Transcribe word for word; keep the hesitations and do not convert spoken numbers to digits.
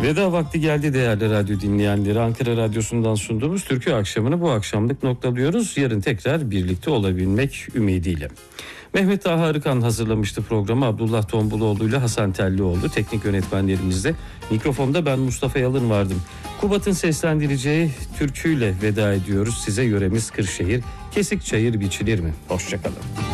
Veda vakti geldi değerli radyo dinleyenleri. Ankara Radyosu'ndan sunduğumuz Türkü akşamını bu akşamlık noktalıyoruz. Yarın tekrar birlikte olabilmek ümidiyle. Mehmet Taha Arıkan hazırlamıştı programı. Abdullah Tombuluoğlu ile Hasan Tellioğlu teknik yönetmenlerimizde. Mikrofonda ben Mustafa Yalın vardım. Kubat'ın seslendireceği türküyle veda ediyoruz. Size yöremiz Kırşehir. Kesik çayır biçilir mi? Hoşçakalın.